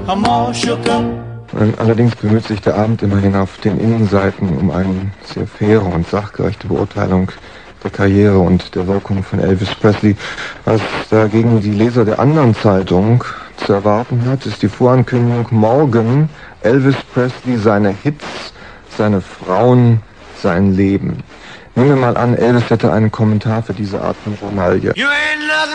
Allerdings bemüht sich der Abend immerhin auf den Innenseiten um eine sehr faire und sachgerechte Beurteilung der Karriere und der Wirkung von Elvis Presley. Was dagegen die Leser der anderen Zeitung zu erwarten hat, ist die Vorankündigung: morgen Elvis Presley, seine Hits, seine Frauen, sein Leben. Nehmen wir mal an, Elvis hätte einen Kommentar für diese Art von Journalie.